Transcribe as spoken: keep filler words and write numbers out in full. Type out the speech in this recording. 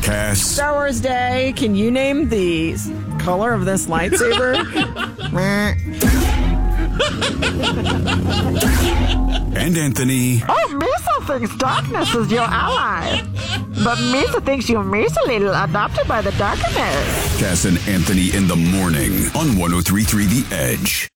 Cass. Star Wars Day, can you name the s- color of this lightsaber? And Anthony. Oh, Misa thinks darkness is your ally. But Misa thinks you're Misa adopted by the darkness. Cass and Anthony in the morning on one oh three point three The Edge.